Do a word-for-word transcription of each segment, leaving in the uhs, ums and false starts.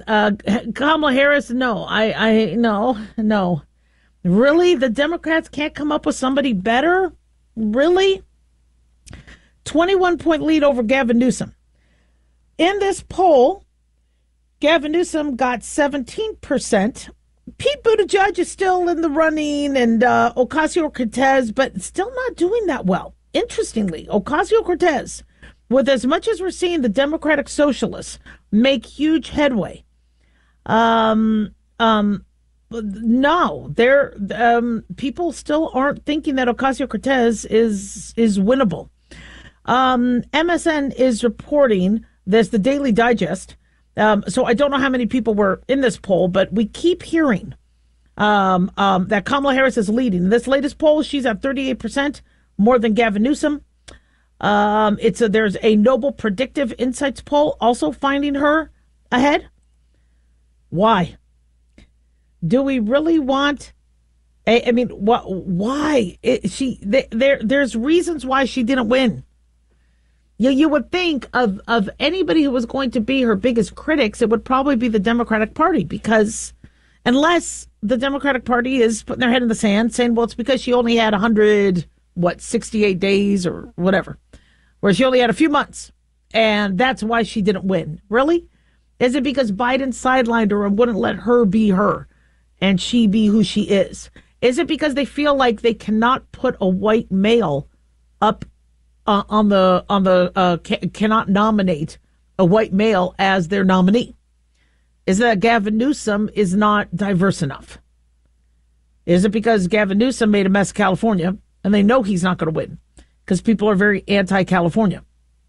uh, Kamala Harris, no. I, I, no, no. Really? The Democrats can't come up with somebody better? Really? twenty-one point lead over Gavin Newsom. In this poll, Gavin Newsom got seventeen percent. Pete Buttigieg is still in the running, and uh, Ocasio-Cortez, but still not doing that well. Interestingly, Ocasio-Cortez, with as much as we're seeing the Democratic Socialists make huge headway, um, um, no, they're um, people still aren't thinking that Ocasio-Cortez is is winnable. Um, M S N is reporting this, the Daily Digest. Um, so I don't know how many people were in this poll, but we keep hearing um, um, that Kamala Harris is leading. In this latest poll, she's at thirty-eight percent, more than Gavin Newsom. Um, it's a, there's a Noble Predictive Insights poll also finding her ahead. Why? Do we really want? I, I mean, what? Why? It, she there? There's reasons why she didn't win. You, you would think of, of anybody who was going to be her biggest critics, it would probably be the Democratic Party, because unless the Democratic Party is putting their head in the sand saying, well, it's because she only had one hundred, what, sixty-eight days or whatever, where she only had a few months, and that's why she didn't win. Really? Is it because Biden sidelined her and wouldn't let her be her and she be who she is? Is it because they feel like they cannot put a white male up Uh, on the on the uh, ca- cannot nominate a white male as their nominee? Is that Gavin Newsom is not diverse enough? Is it because Gavin Newsom made a mess of California and they know he's not going to win because people are very anti-California?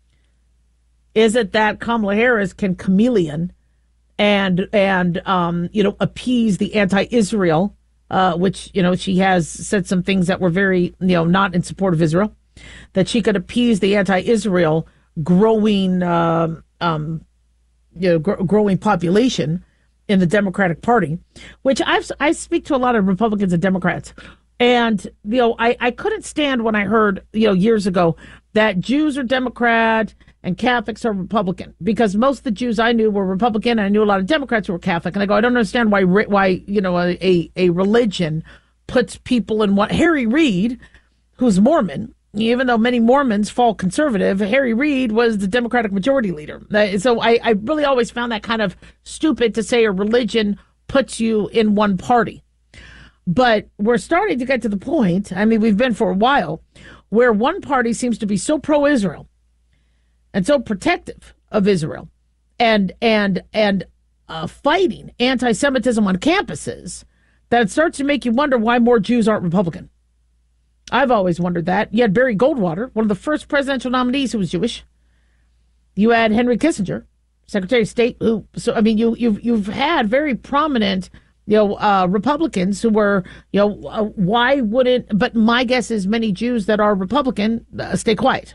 Is it that Kamala Harris can chameleon and and um, you know appease the anti-Israel, uh, which you know she has said some things that were very you know not in support of Israel? That she could appease the anti-Israel growing, um, um, you know, gr- growing population in the Democratic Party, which I've, I speak to a lot of Republicans and Democrats, and you know, I, I couldn't stand when I heard you know years ago that Jews are Democrat and Catholics are Republican, because most of the Jews I knew were Republican, and I knew a lot of Democrats who were Catholic, and I go, I don't understand why why you know a a, a religion puts people in what Harry Reid, who's Mormon. Even though many Mormons fall conservative, Harry Reid was the Democratic majority leader. So I, I really always found that kind of stupid to say a religion puts you in one party. But we're starting to get to the point, I mean, we've been for a while, where one party seems to be so pro-Israel and so protective of Israel and and and uh, fighting anti-Semitism on campuses that it starts to make you wonder why more Jews aren't Republican. I've always wondered that. You had Barry Goldwater, one of the first presidential nominees who was Jewish. You had Henry Kissinger, Secretary of State, who, so, I mean, you, you've, you've had very prominent, you know, uh, Republicans who were, you know, uh, why wouldn't, but my guess is many Jews that are Republican uh, stay quiet.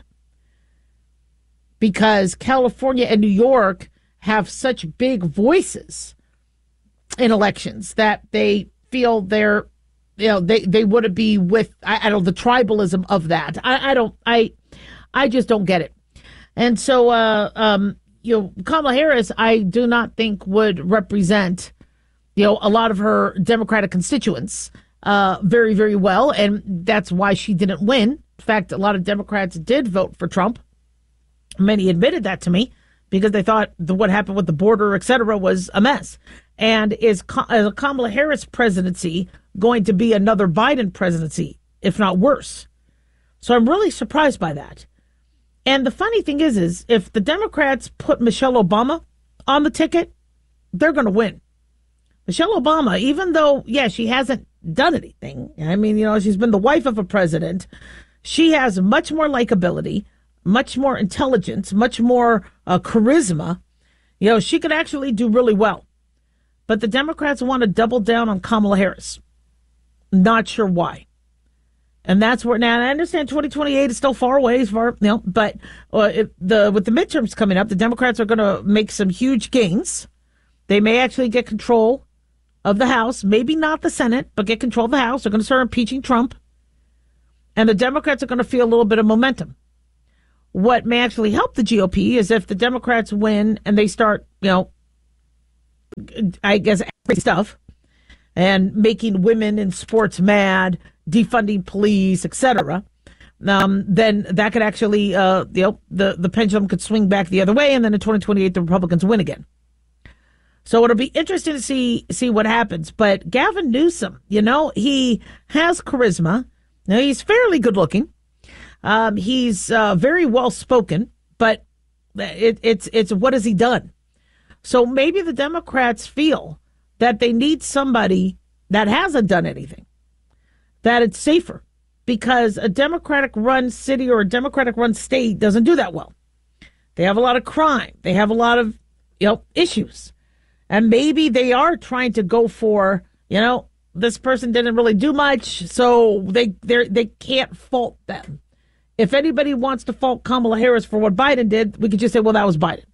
Because California and New York have such big voices in elections that they feel they're, you know, they, they wouldn't be with, I, I don't know, the tribalism of that. I, I don't, I, I just don't get it. And so, uh, um, you know, Kamala Harris, I do not think would represent, you know, a lot of her Democratic constituents, uh, very, very well. And that's why she didn't win. In fact, a lot of Democrats did vote for Trump. Many admitted that to me because they thought the, what happened with the border, et cetera, was a mess. And is, is a Kamala Harris presidency going to be another Biden presidency, if not worse? So I'm really surprised by that. And the funny thing is, is if the Democrats put Michelle Obama on the ticket, they're going to win. Michelle Obama, even though, yeah, she hasn't done anything. I mean, you know, she's been the wife of a president. She has much more likability, much more intelligence, much more uh, charisma. You know, she could actually do really well. But the Democrats want to double down on Kamala Harris. Not sure why. And that's where, now I understand twenty twenty-eight is still far away, as far, you know, but uh, if the with the midterms coming up, the Democrats are going to make some huge gains. They may actually get control of the House, maybe not the Senate, but get control of the House. They're going to start impeaching Trump. And the Democrats are going to feel a little bit of momentum. What may actually help the G O P is if the Democrats win and they start, you know, I guess, stuff and making women in sports mad, defunding police, et cetera, um, then that could actually, uh, you know, the, the pendulum could swing back the other way, and then in twenty twenty-eight, the Republicans win again. So it'll be interesting to see see what happens. But Gavin Newsom, you know, he has charisma. Now, he's fairly good looking. Um, he's uh, very well spoken, but it, it's it's what has he done? So maybe the Democrats feel that they need somebody that hasn't done anything, that it's safer, because a Democratic-run city or a Democratic-run state doesn't do that well. They have a lot of crime. They have a lot of, you know, issues. And maybe they are trying to go for, you know, this person didn't really do much, so they they they can't fault them. If anybody wants to fault Kamala Harris for what Biden did, we could just say, well, that was Biden.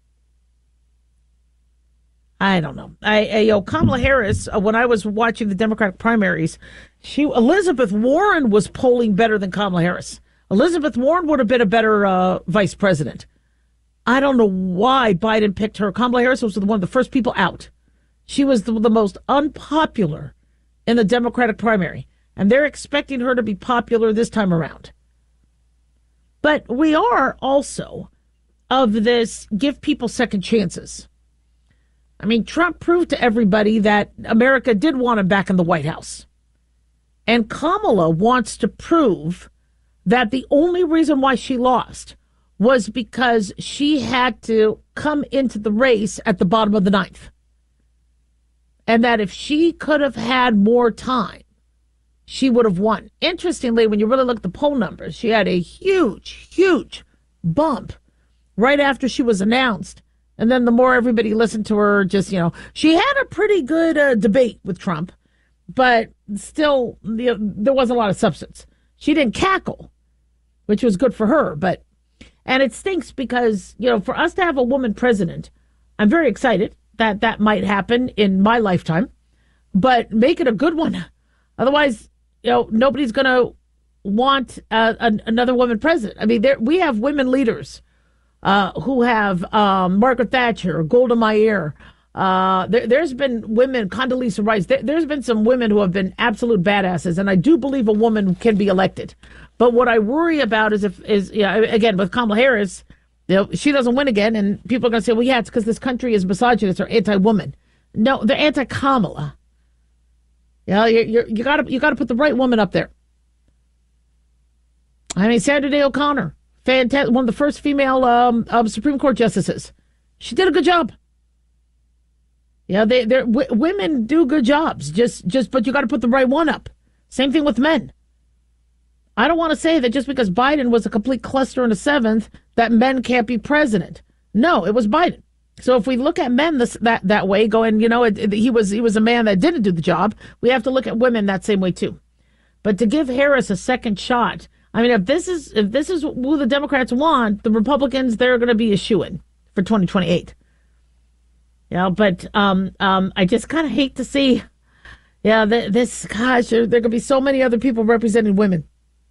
I don't know. I, I you know, Kamala Harris, uh, when I was watching the Democratic primaries, she Elizabeth Warren was polling better than Kamala Harris. Elizabeth Warren would have been a better uh, vice president. I don't know why Biden picked her. Kamala Harris was one of the first people out. She was the, the most unpopular in the Democratic primary, and they're expecting her to be popular this time around. But we are also of this give people second chances. I mean, Trump proved to everybody that America did want him back in the White House. And Kamala wants to prove that the only reason why she lost was because she had to come into the race at the bottom of the ninth. And that if she could have had more time, she would have won. Interestingly, when you really look at the poll numbers, she had a huge, huge bump right after she was announced. And then the more everybody listened to her, just, you know, she had a pretty good uh, debate with Trump, but still, you know, there wasn't a lot of substance. She didn't cackle, which was good for her. But, and it stinks because, you know, for us to have a woman president, I'm very excited that that might happen in my lifetime, but make it a good one. Otherwise, you know, nobody's going to want uh, an, another woman president. I mean, there, we have women leaders uh, who have um, Margaret Thatcher, Golda Meir. Uh, there, there's been women, Condoleezza Rice. There, there's been some women who have been absolute badasses, and I do believe a woman can be elected. But what I worry about is if is yeah, again with Kamala Harris, you know, she doesn't win again, and people are going to say, well, yeah, it's because this country is misogynist or anti-woman. No, they're anti-Kamala. You know, you you you got to you got to put the right woman up there. I mean, Sandra Day O'Connor, fantastic, one of the first female um, um, Supreme Court justices. She did a good job. Yeah, they they w- women do good jobs. Just just, but you got to put the right one up. Same thing with men. I don't want to say that just because Biden was a complete cluster in the seventh, that men can't be president. No, it was Biden. So if we look at men this, that that way, going, you know, it, it, he was he was a man that didn't do the job. We have to look at women that same way too. But to give Harris a second shot, I mean, if this is if this is who the Democrats want, the Republicans, they're going to be a shoo-in for twenty twenty-eight. Yeah, but um, um, I just kind of hate to see, yeah, th- this gosh, there, there could be so many other people representing women,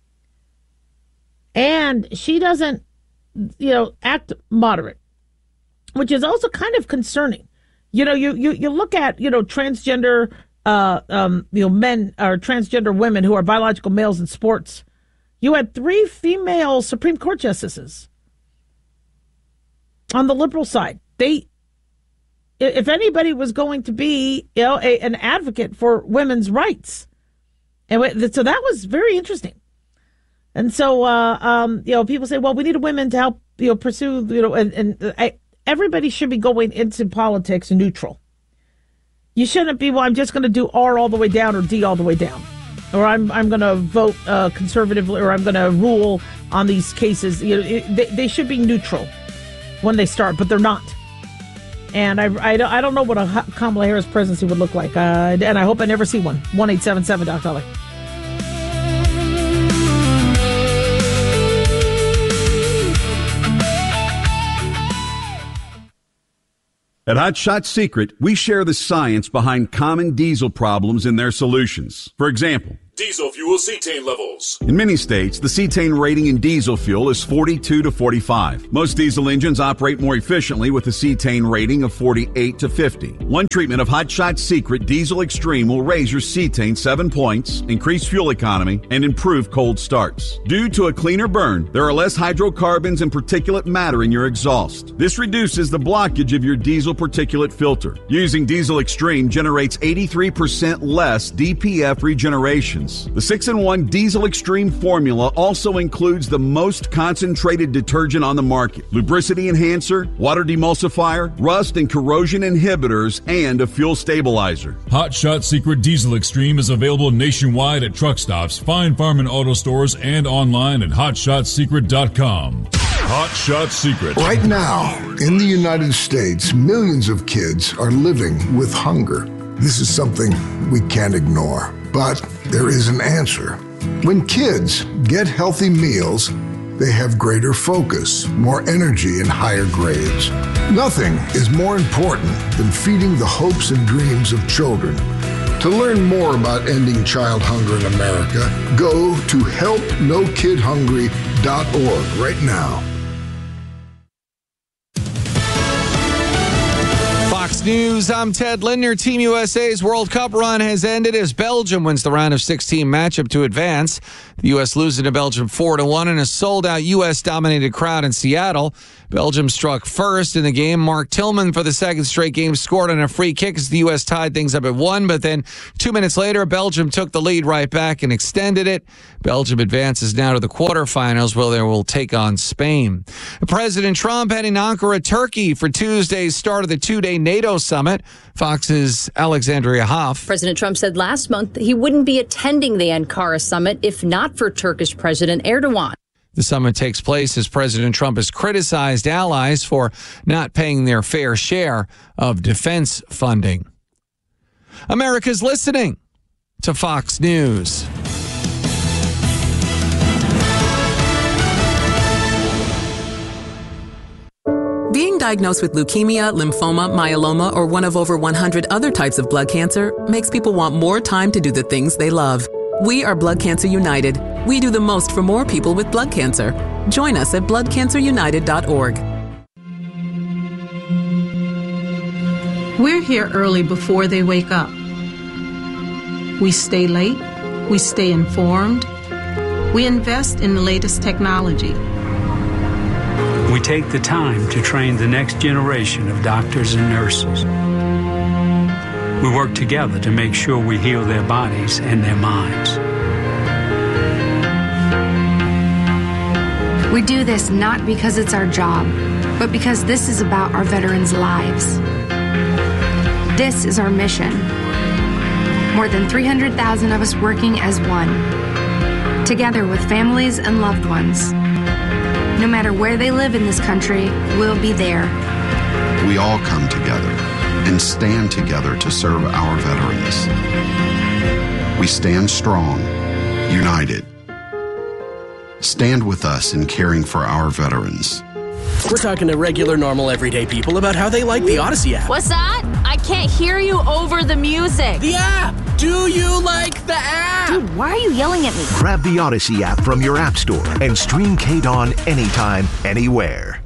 and she doesn't, you know, act moderate, which is also kind of concerning. You know, you you, you look at, you know, transgender, uh, um, you know, men or transgender women who are biological males in sports. You had three female Supreme Court justices on the liberal side. They, if anybody was going to be, you know, a, an advocate for women's rights, and so that was very interesting. And so, uh, um, you know, people say, well, we need women to help, you know, pursue, you know, and, and I, everybody should be going into politics neutral. You shouldn't be, well, I'm just going to do R all the way down or D all the way down, or I'm I'm going to vote uh, conservatively, or I'm going to rule on these cases. You know, it, they, they should be neutral when they start, but they're not. And I, I, I don't know what a Kamala Harris presidency would look like, uh, and I hope I never see one. one eight seven seven Doc Dolly. At Hot Shot Secret, we share the science behind common diesel problems and their solutions. For example, diesel fuel cetane levels. In many states, the cetane rating in diesel fuel is forty-two to forty-five. Most diesel engines operate more efficiently with a cetane rating of forty-eight to fifty. One treatment of Hot Shot Secret Diesel Extreme will raise your cetane seven points, increase fuel economy, and improve cold starts. Due to a cleaner burn, there are less hydrocarbons and particulate matter in your exhaust. This reduces the blockage of your diesel particulate filter. Using Diesel Extreme generates eighty-three percent less D P F regenerations. The six in one Diesel Extreme formula also includes the most concentrated detergent on the market, lubricity enhancer, water demulsifier, rust and corrosion inhibitors, and a fuel stabilizer. Hot Shot Secret Diesel Extreme is available nationwide at truck stops, Fine Farm and auto stores, and online at hot shot secret dot com. Hot Shot Secret. Right now, in the United States, millions of kids are living with hunger. This is something we can't ignore. But there is an answer. When kids get healthy meals, they have greater focus, more energy, and higher grades. Nothing is more important than feeding the hopes and dreams of children. To learn more about ending child hunger in America, go to help no kid hungry dot org right now. Fox News, I'm Ted Lindner. Team U S A's World Cup run has ended as Belgium wins the round of sixteen matchup to advance. The U S losing to Belgium four to one in a sold-out U S-dominated crowd in Seattle. Belgium struck first in the game. Mark Tillman, for the second straight game, scored on a free kick as the U S tied things up at one, but then two minutes later, Belgium took the lead right back and extended it. Belgium advances now to the quarterfinals, where they will take on Spain. President Trump heading to Ankara, Turkey for Tuesday's start of the two-day NATO summit. Fox's Alexandria Hoff. President Trump said last month he wouldn't be attending the Ankara summit if not for Turkish President Erdogan. The summit takes place as President Trump has criticized allies for not paying their fair share of defense funding. America's listening to Fox News. Being diagnosed with leukemia, lymphoma, myeloma, or one of over one hundred other types of blood cancer makes people want more time to do the things they love. We are Blood Cancer United. We do the most for more people with blood cancer. Join us at blood cancer united dot org. We're here early before they wake up. We stay late. We stay informed. We invest in the latest technology. We take the time to train the next generation of doctors and nurses. We work together to make sure we heal their bodies and their minds. We do this not because it's our job, but because this is about our veterans' lives. This is our mission. More than three hundred thousand of us working as one, together with families and loved ones. No matter where they live in this country, we'll be there. We all come together and stand together to serve our veterans. We stand strong, united. Stand with us in caring for our veterans. We're talking to regular, normal, everyday people about how they like the Odyssey app. What's that? I can't hear you over the music. The app! Do you like the app? Dude, why are you yelling at me? Grab the Odyssey app from your app store and stream K-Dawn anytime, anywhere.